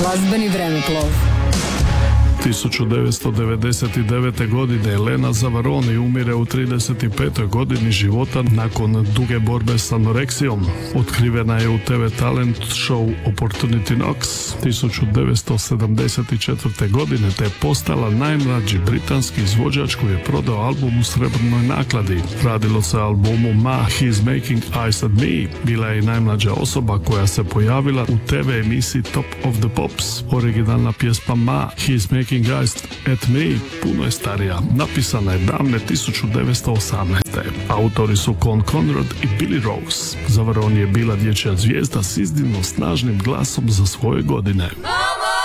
Glazbeni vremeplov. 1999. godine Elena Zavaroni umire u 35. godini života nakon duge borbe s anoreksijom. Otkrivena je u TV talent show Opportunity Knocks 1974. godine te je postala najmlađi britanski izvođač koji je prodao album u srebrnoj nakladi. Radilo se o albumu Ma He's Making Eyes at Me. Bila je i najmlađa osoba koja se pojavila u TV emisiji Top of the Pops. Originalna pjesma Ma He's Making Eyes at Me puno je starija. Napisana je davne 1918. Autori su Con Conrad i Billy Rose. Zavaroni je bila dječja zvijezda s iznimno snažnim glasom za svoje godine.